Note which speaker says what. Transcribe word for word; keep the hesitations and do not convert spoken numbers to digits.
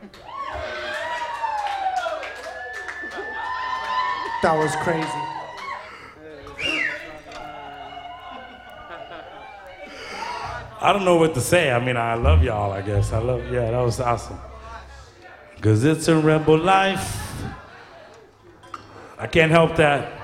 Speaker 1: That was crazy.
Speaker 2: I don't know what to say. I mean, I love y'all, I guess. I love, yeah, that was awesome. Because it's a rebel life. I can't help that.